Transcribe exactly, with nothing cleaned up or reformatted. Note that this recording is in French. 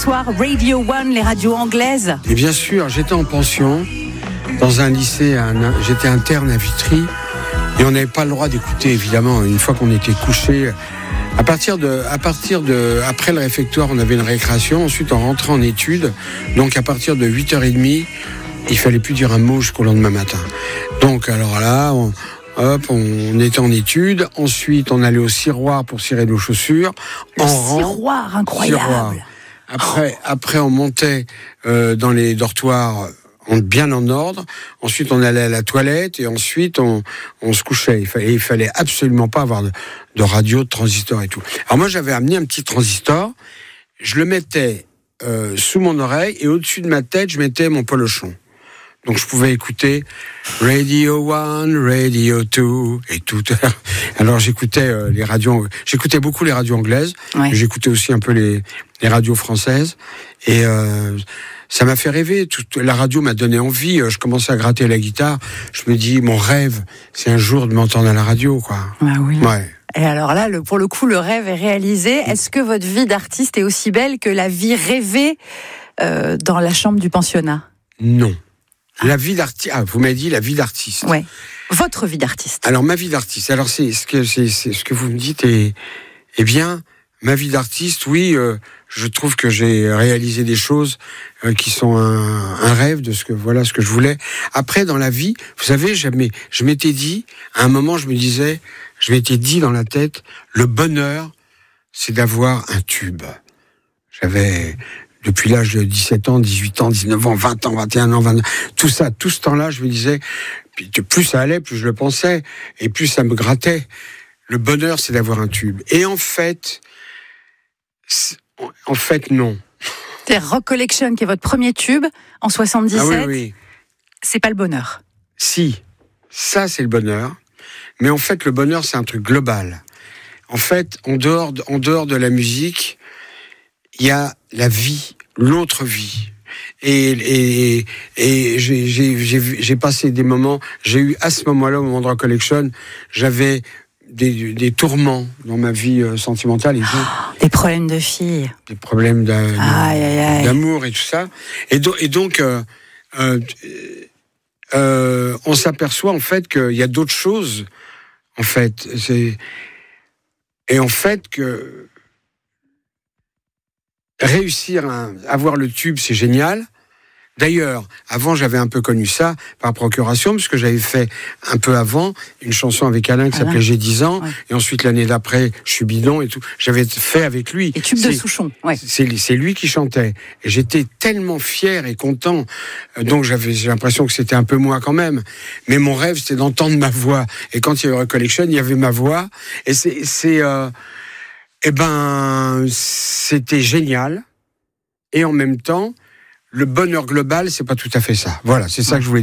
Soir, Radio One, les radios anglaises. Et bien sûr, j'étais en pension dans un lycée, un, j'étais interne à Vitry et on n'avait pas le droit d'écouter, évidemment, une fois qu'on était couché. À partir de, à partir de, après le réfectoire, on avait une récréation. Ensuite, on rentrait en études. Donc, à partir de huit heures trente, il fallait plus dire un mot jusqu'au lendemain matin. Donc, alors là, on, hop, on était en études. Ensuite, on allait au ciroir pour cirer nos chaussures. Le en ciroir, rang, incroyable. Ciroir. Après, après, on montait euh, dans les dortoirs en, bien en ordre. Ensuite, on allait à la toilette et ensuite, on, on se couchait. Il fallait, il fallait absolument pas avoir de, de radio, de transistor et tout. Alors moi, j'avais amené un petit transistor. Je le mettais euh, sous mon oreille et au-dessus de ma tête, je mettais mon polochon. Donc je pouvais écouter Radio One, Radio Two et tout. Alors j'écoutais euh, les radios, j'écoutais beaucoup les radios anglaises, ouais. J'écoutais aussi un peu les, les radios françaises et euh, ça m'a fait rêver. Toute la radio m'a donné envie. Je commençais à gratter la guitare. Je me dis mon rêve, c'est un jour de m'entendre à la radio, quoi. Ah oui. Ouais. Et alors là, le, pour le coup, le rêve est réalisé. Est-ce que votre vie d'artiste est aussi belle que la vie rêvée euh, dans la chambre du pensionnat ? Non. La vie d'artiste. Ah, vous m'avez dit la vie d'artiste. Ouais. Votre vie d'artiste. Alors ma vie d'artiste. Alors c'est ce que c'est, c'est ce que vous me dites et eh bien ma vie d'artiste. Oui, euh, je trouve que j'ai réalisé des choses euh, qui sont un, un rêve de ce que voilà ce que je voulais. Après dans la vie, vous savez, jamais je m'étais dit à un moment, je me disais, je m'étais dit dans la tête, le bonheur, c'est d'avoir un tube. J'avais depuis l'âge de dix-sept ans, dix-huit ans, dix-neuf ans, vingt ans, vingt et un ans, vingt tout ça, tout ce temps-là, je me disais, plus ça allait, plus je le pensais, et plus ça me grattait. Le bonheur, c'est d'avoir un tube. Et en fait, en fait, non. C'est Rock Collection, qui est votre premier tube, en soixante-dix-sept. Ah oui, oui. C'est pas le bonheur. Si, ça c'est le bonheur. Mais en fait, le bonheur, c'est un truc global. En fait, en dehors de, en dehors de la musique, il y a la vie, l'autre vie. Et, et, et j'ai, j'ai, j'ai, j'ai passé des moments, j'ai eu à ce moment-là, au moment de Rock Collection, j'avais des, des tourments dans ma vie sentimentale. Et oh, des problèmes de filles. Des problèmes d'a, aïe, aïe, aïe. d'amour et tout ça. Et, do, et donc, euh, euh, euh, on s'aperçoit en fait qu'il y a d'autres choses, en fait. C'est, et en fait que réussir à avoir le tube, c'est génial. D'ailleurs, avant, j'avais un peu connu ça par procuration, parce que j'avais fait un peu avant une chanson avec Alain qui Alain. s'appelait J'ai dix ans, ouais. Et ensuite l'année d'après, Je suis bidon et tout. J'avais fait avec lui. Et tube de Souchon, ouais. C'est, c'est lui qui chantait. Et j'étais tellement fier et content. Donc j'avais j'ai l'impression que c'était un peu moi quand même. Mais mon rêve, c'était d'entendre ma voix. Et quand il y a eu Rock Collection, il y avait ma voix. Et c'est, c'est euh, eh ben, c'était génial. Et en même temps, le bonheur global, c'est pas tout à fait ça. Voilà, c'est ça que je voulais dire.